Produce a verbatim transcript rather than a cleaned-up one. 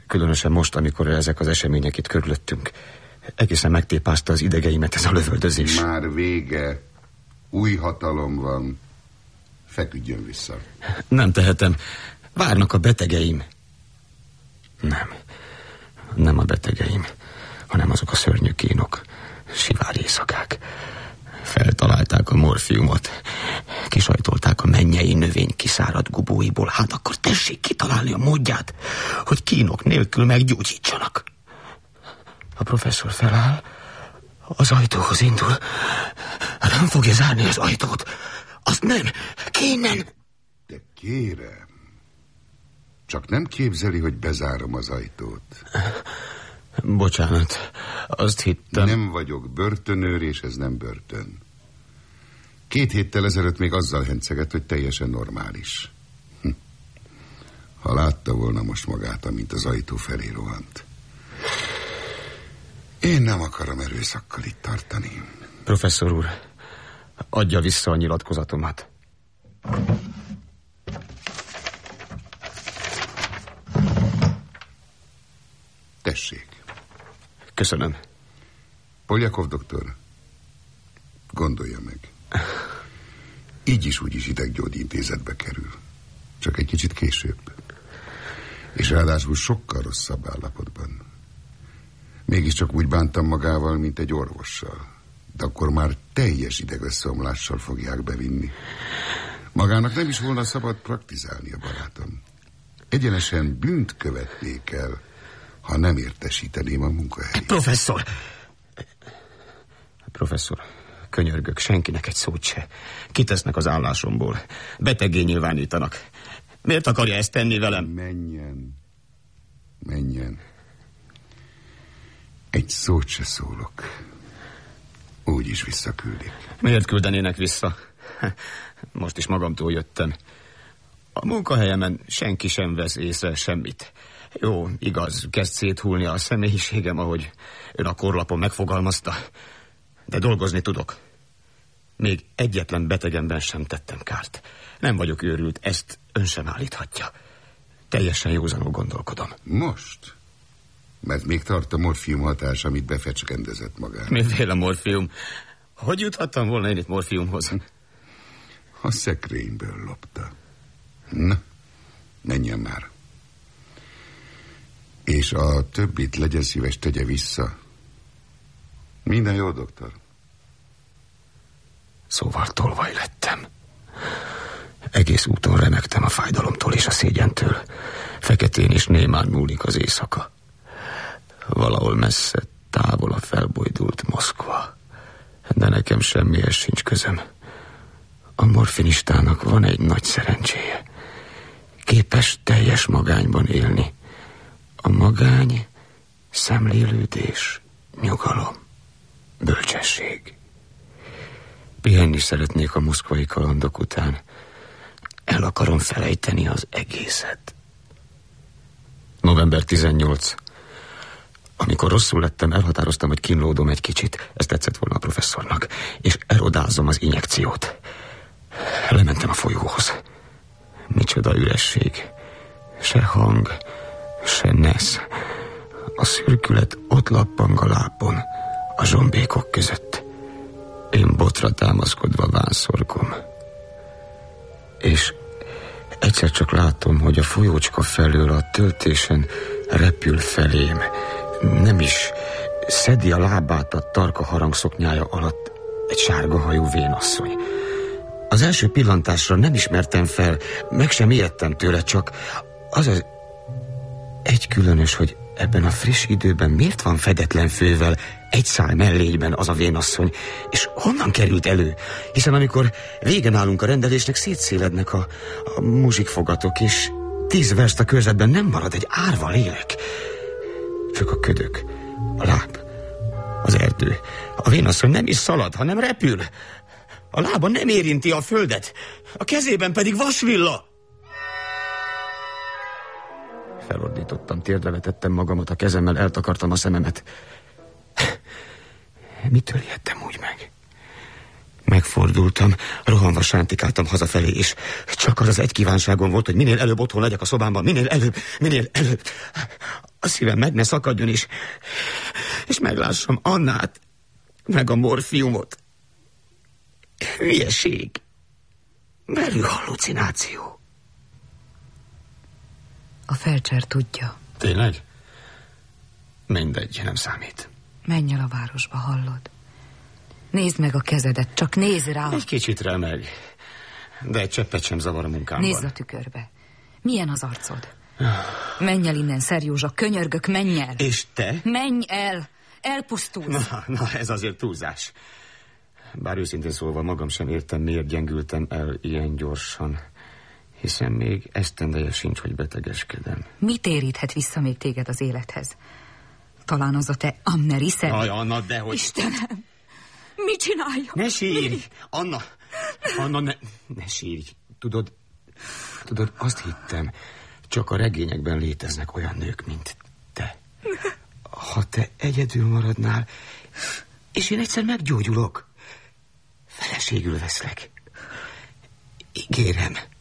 Különösen most, amikor ezek az események itt körülöttünk. Egészen megtépázta az idegeimet ez a lövöldözés. Már vége. Új hatalom van. Feküdjön vissza. Nem tehetem. Várnak a betegeim. Nem. Nem a betegeim, hanem azok a szörnyű kínok. Sivár éjszakák. Feltalálták a morfiumot. Kisajtolták a mennyei növény kiszáradt gubóiból. Hát akkor tessék kitalálni a módját, hogy kínok nélkül meggyógyítsanak. A professzor feláll, az ajtóhoz indul. Nem fogja zárni az ajtót. Azt nem, kénen. De kérem, csak nem képzeli, hogy bezárom az ajtót. Bocsánat, azt hittem... Nem vagyok börtönőr, és ez nem börtön. Két héttel ezelőtt még azzal hencegett, hogy teljesen normális. Hm. Ha látta volna most magát, amint az ajtó felé rohant. Én nem akarom erőszakkal itt tartani. Professzor úr, adja vissza a nyilatkozatomat. Tessék. Köszönöm. Poljakov doktor, gondolja meg. Így is úgy is ideggyógyintézetbe kerül. Csak egy kicsit később. És ráadásul sokkal rosszabb állapotban. Mégiscsak úgy bántam magával, mint egy orvossal. De akkor már teljes idegösszeomlással fogják bevinni. Magának nem is volna szabad praktizálni, a barátom. Egyenesen bűnt követnék el, ha nem értesíteném a munkahelyét. Professzor! Professzor, könyörgök, senkinek egy szót se. Kitesznek az állásomból. Beteggé nyilvánítanak. Miért akarja ezt tenni velem? Menjen. Menjen. Egy szót se szólok. Úgy is visszaküldik. Miért küldenének vissza? Most is magamtól jöttem. A munkahelyemen senki sem vesz észre semmit. Jó, igaz, kezd széthulni a személyiségem, ahogy ön a korlapon megfogalmazta. De dolgozni tudok. Még egyetlen betegemben sem tettem kárt. Nem vagyok őrült, ezt ön sem állíthatja. Teljesen józanul gondolkodom. Most? Mert még tart a morfium hatás, amit befecskendezett magát. Miféle morfium? Hogy juthattam volna én itt morfiumhoz? A szekrényből lopta. Na, menjen már. És a többit legyen szíves, tegye vissza. Minden jó, doktor. Szóval tolvaj lettem. Egész úton remegtem a fájdalomtól és a szégyentől. Feketén és némán múlik az éjszaka. Valahol messze, távol a felbojdult Moszkva. De nekem semmihez sincs közöm. A morfinistának van egy nagy szerencséje. Képes teljes magányban élni. A magány, szemlélődés, nyugalom, bölcsesség. Pihenni szeretnék a moszkvai kalandok után. El akarom felejteni az egészet. november tizennyolcadika. Amikor rosszul lettem, elhatároztam, hogy kínlódom egy kicsit. Ez tetszett volna a professzornak. És erodázom az injekciót. Lementem a folyóhoz. Micsoda üresség. Se hang, se nesz. A szürkület ott lappang a lábon, a zsombékok között. Én botra támaszkodva vánszorgom. És egyszer csak látom, hogy a folyócska felől a töltésen repül felém. Nem is szedi a lábát a tarka harangszoknyája alatt egy sárga hajú vénasszony. Az első pillantásra nem ismertem fel, meg sem ijedtem tőle, csak az az egy különös, hogy ebben a friss időben miért van fedetlen fővel, egy szál mellégyben az a vénasszony, és honnan került elő? Hiszen amikor végen állunk a rendelésnek, szétszélednek a, a muzsikfogatok, és tíz verst a körzetben nem marad egy árva lélek. Csak a ködök, a láb, az erdő. A vénasszony nem is szalad, hanem repül. A lába nem érinti a földet, a kezében pedig vasvilla. Felordítottam, térdre vetettem magamat, a kezemmel eltakartam a szememet. Mitől ijedtem úgy meg? Megfordultam, rohanva sántikáltam hazafelé, és csak az az egy kívánságom volt, hogy minél előbb otthon legyek a szobámban, minél előbb, minél előbb. a szívem meg ne szakadjon is, és meglássam Annát, meg a morfiumot. Hülyeség. Merő hallucináció. A felcser tudja. Tényleg? Mindegy, nem számít. Menj el a városba, hallod? Nézd meg a kezedet, csak nézz rá. Egy kicsit remeg, de egy cseppet sem zavar a munkámban. Nézd a tükörbe. Milyen az arcod? Menj el innen, Szerjózsa, könyörgök, menj el. És te? Menj el, elpusztulsz. Na, na, ez azért túlzás. Bár őszintén szólva magam sem értem, miért gyengültem el ilyen gyorsan. Hiszen még esztendeje sincs, hogy betegeskedem. Mit éríthet vissza még téged az élethez? Talán az a te Amneriszed? Aj, Anna, dehogy... Istenem, mit csinálja? Ne sírj! Anna! Anna, ne, ne sírj! Tudod, tudod, azt hittem, csak a regényekben léteznek olyan nők, mint te. Ha te egyedül maradnál, és én egyszer meggyógyulok, feleségül veszlek. Ígérem.